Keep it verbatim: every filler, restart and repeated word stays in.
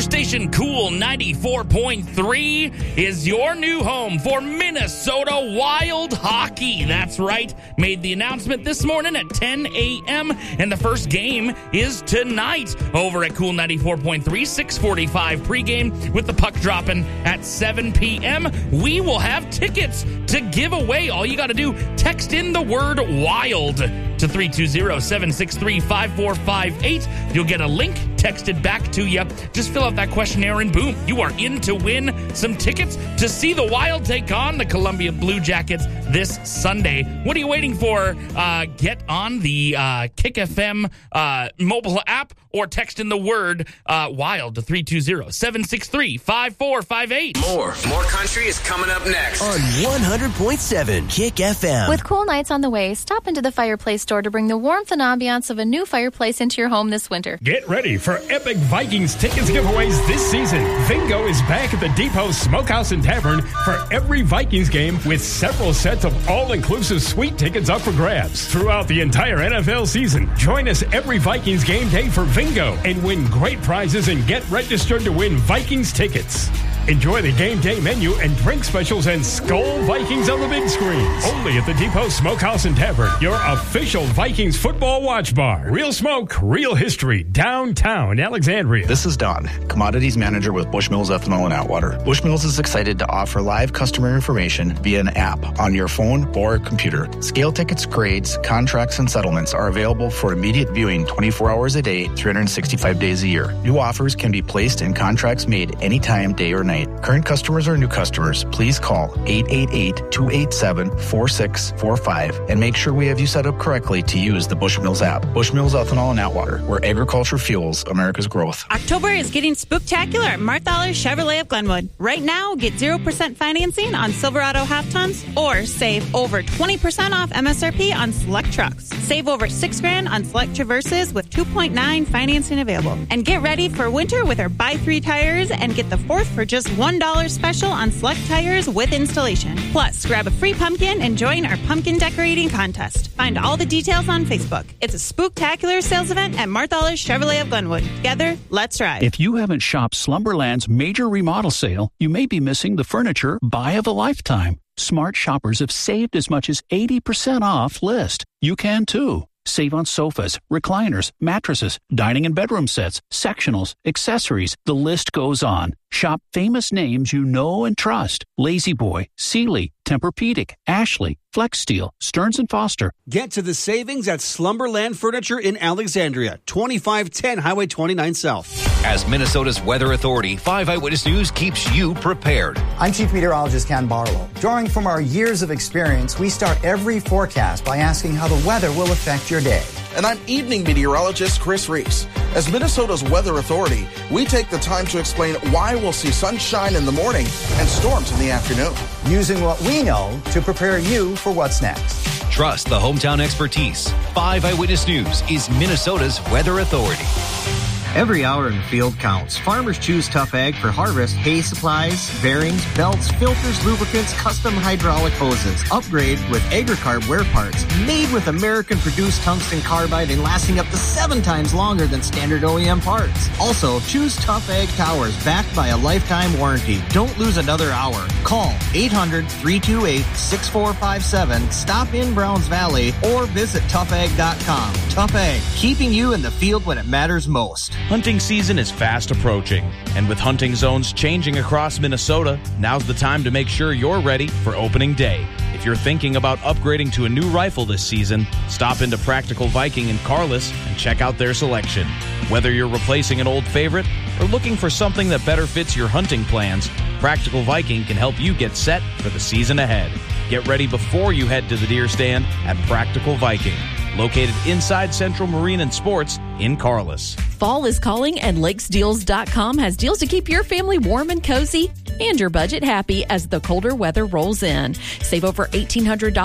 Station Cool ninety-four point three is your new home for Minnesota Wild Hockey. That's right. Made the announcement this morning at ten a.m. and the first game is tonight over at Cool ninety-four point three, six forty-five pregame with the puck dropping at seven p.m. We will have tickets to give away. All you got to do, text in the word WILD to three two zero, seven six three, five four five eight. You'll get a link texted back to you. Just fill out that questionnaire and boom, you are in to win some tickets to see the Wild take on the Columbia Blue Jackets this Sunday. What are you waiting for? Uh, get on the uh, Kick F M uh, mobile app or text in the word uh, WILD to three two zero, seven six three, five four five eight. More, more country is coming up next on one hundred point seven Kick F M. With cool nights on the way, stop into the Fireplace store to bring the warmth and ambiance of a new fireplace into your home this winter. Get ready for epic Vikings tickets giveaways this season. Vingo is back at the Depot Smokehouse and Tavern for every Vikings game with several sets of all-inclusive suite tickets up for grabs. Throughout the entire N F L season, join us every Vikings game day for Vingo and win great prizes and get registered to win Vikings tickets. Enjoy the game day menu and drink specials and Skol Vikings on the big screens. Only at the Depot Smokehouse and Tavern, your official Vikings football watch bar. Real smoke, real history, downtown Alexandria. This is Don, Commodities Manager with Bushmills Ethanol and Atwater. Bushmills is excited to offer live customer information via an app on your phone or computer. Scale tickets, grades, contracts, and settlements are available for immediate viewing twenty-four hours a day, three hundred sixty-five days a year. New offers can be placed in contracts made anytime, day or night. Current customers or new customers, please call eight eight eight, two eight seven, four six four five and make sure we have you set up correctly to use the Bushmills app. Bushmills Ethanol and Atwater, where agriculture fuels America's growth. October is getting spooktacular at Marthaler Chevrolet of Glenwood. Right now, get zero percent financing on Silverado half tons or save over twenty percent off M S R P on select trucks. Save over six grand on select Traverses with two point nine financing available. And get ready for winter with our buy three tires and get the fourth for just one dollar special on select tires with installation. Plus, grab a free pumpkin and join our pumpkin decorating contest. Find all the details on Facebook. It's a spooktacular sales event at Marthaler Chevrolet of Glenwood. Together, let's ride. If you haven't shopped Slumberland's major remodel sale, you may be missing the furniture buy of a lifetime. Smart shoppers have saved as much as eighty percent off list. You can too. Save on sofas, recliners, mattresses, dining and bedroom sets, sectionals, accessories. The list goes on. Shop famous names you know and trust. Lazy Boy, Sealy, Tempur-Pedic, Ashley, Flex Steel, Stearns and Foster. Get to the savings at Slumberland Furniture in Alexandria, twenty-five ten Highway twenty-nine South. As Minnesota's weather authority, five Eyewitness News keeps you prepared. I'm Chief Meteorologist Ken Barlow. Drawing from our years of experience, we start every forecast by asking how the weather will affect your day. And I'm evening meteorologist Chris Reese. As Minnesota's weather authority, we take the time to explain why we'll see sunshine in the morning and storms in the afternoon. Using what we know to prepare you for what's next. Trust the hometown expertise. five Eyewitness News is Minnesota's weather authority. Every hour in the field counts. Farmers choose Tough Ag for harvest, hay supplies, bearings, belts, filters, lubricants, custom hydraulic hoses. Upgrade with AgriCarb wear parts made with American-produced tungsten carbide and lasting up to seven times longer than standard O E M parts. Also, choose Tough Ag towers backed by a lifetime warranty. Don't lose another hour. Call eight hundred, three two eight, six four five seven, stop in Browns Valley, or visit tough ag dot com. Tough Ag, keeping you in the field when it matters most. Hunting season is fast approaching, and with hunting zones changing across Minnesota, now's the time to make sure you're ready for opening day. If you're thinking about upgrading to a new rifle this season, stop into Practical Viking in Carlis and check out their selection. Whether you're replacing an old favorite or looking for something that better fits your hunting plans, Practical Viking can help you get set for the season ahead. Get ready before you head to the deer stand at Practical Viking, located inside Central Marine and Sports in Carlis. Fall is calling, and lakes deals dot com has deals to keep your family warm and cozy and your budget happy as the colder weather rolls in. Save over eighteen hundred dollars